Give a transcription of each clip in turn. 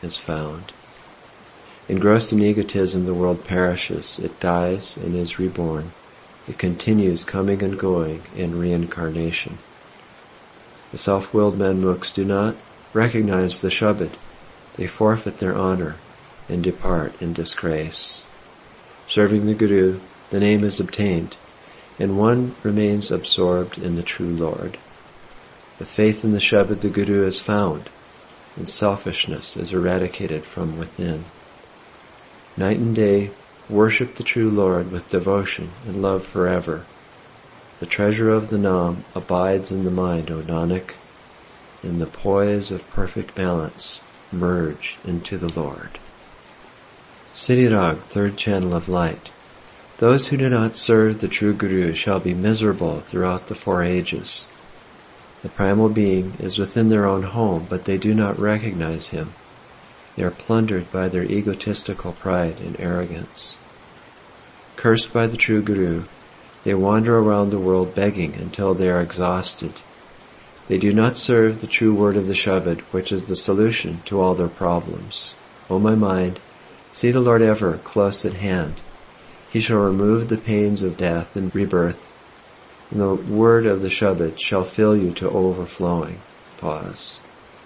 is found. Engrossed in egotism, the world perishes. It dies and is reborn. It continues coming and going in reincarnation. The self-willed Manmukhs do not recognize the Shabad. They forfeit their honor and depart in disgrace. Serving the Guru, the name is obtained, and one remains absorbed in the true Lord. With faith in the Shabad, the Guru is found, and selfishness is eradicated from within. Night and day, worship the true Lord with devotion and love forever. The treasure of the Nam abides in the mind, O Nanak. In the poise of perfect balance, merge into the Lord. Siddhi Rag, third channel of light. Those who do not serve the true Guru shall be miserable throughout the 4 ages. The primal being is within their own home, but they do not recognize him. They are plundered by their egotistical pride and arrogance. Cursed by the true Guru, they wander around the world begging until they are exhausted. They do not serve the true word of the Shabad, which is the solution to all their problems. O my mind, see the Lord ever close at hand. He shall remove the pains of death and rebirth, and the word of the Shabad shall fill you to overflowing. Pause.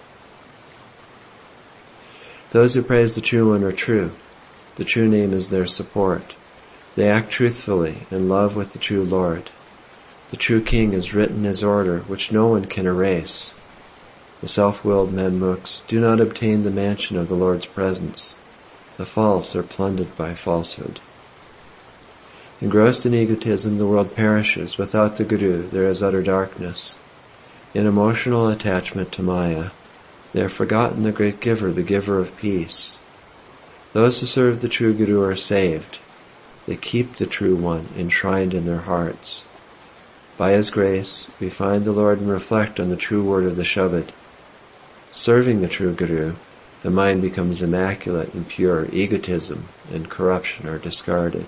Those who praise the True One are true. The true name is their support. They act truthfully in love with the true Lord. The true King has written his order, which no one can erase. The self-willed Manmukhs do not obtain the mansion of the Lord's presence. The false are plundered by falsehood. Engrossed in egotism, the world perishes. Without the Guru, there is utter darkness. In emotional attachment to Maya, they have forgotten the great giver, the giver of peace. Those who serve the true Guru are saved. They keep the true one enshrined in their hearts. By his grace, we find the Lord and reflect on the true word of the Shabad. Serving the true Guru, the mind becomes immaculate and pure. Egotism and corruption are discarded.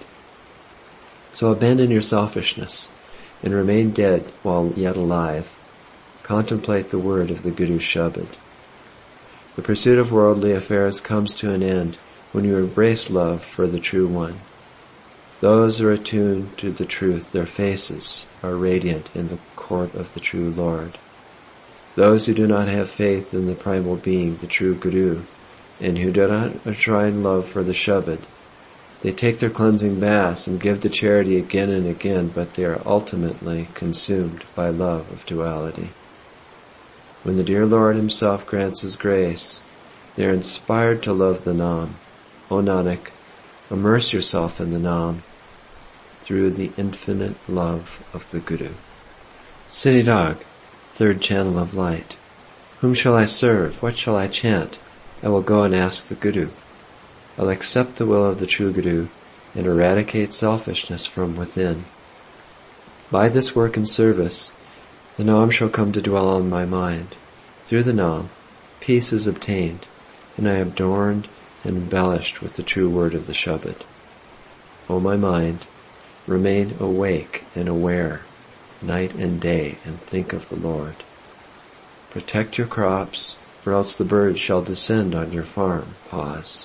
So abandon your selfishness and remain dead while yet alive. Contemplate the word of the Guru's Shabad. The pursuit of worldly affairs comes to an end when you embrace love for the True One. Those who are attuned to the truth, their faces are radiant in the court of the true Lord. Those who do not have faith in the primal being, the true Guru, and who do not enshrine love for the Shabad, they take their cleansing baths and give to charity again and again, but they are ultimately consumed by love of duality. When the dear Lord himself grants his grace, they are inspired to love the Nam. O Nanak, immerse yourself in the Nam through the infinite love of the Guru. Siddhi Rag, third channel of light. Whom shall I serve? What shall I chant? I will go and ask the Guru. I'll accept the will of the true Guru and eradicate selfishness from within. By this work and service, the Nam shall come to dwell on my mind. Through the Nam, peace is obtained, and I am adorned and embellished with the true word of the Shabad. O my mind, remain awake and aware, night and day, and think of the Lord. Protect your crops, or else the birds shall descend on your farm. Pause.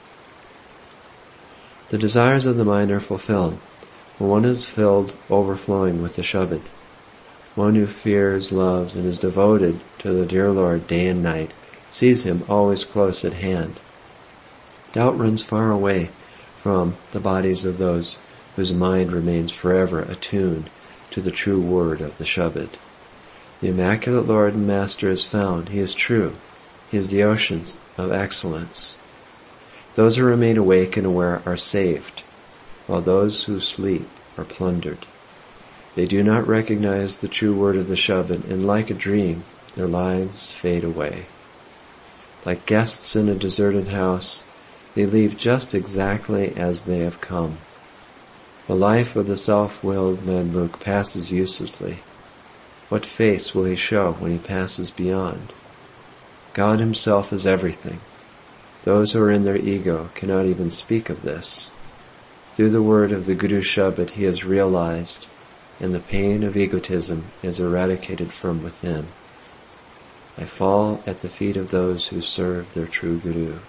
The desires of the mind are fulfilled when one is filled overflowing with the Shabad. One who fears, loves, and is devoted to the dear Lord day and night sees him always close at hand. Doubt runs far away from the bodies of those whose mind remains forever attuned to the true word of the Shabad. The immaculate Lord and Master is found. He is true. He is the ocean of excellence. Those who remain awake and aware are saved, while those who sleep are plundered. They do not recognize the true word of the Shabad, and like a dream, their lives fade away. Like guests in a deserted house, they leave just exactly as they have come. The life of the self-willed Manmukh passes uselessly. What face will he show when he passes beyond? God himself is everything. Those who are in their ego cannot even speak of this. Through the word of the Guru Shabad he is realized, and the pain of egotism is eradicated from within. I fall at the feet of those who serve their true Guru.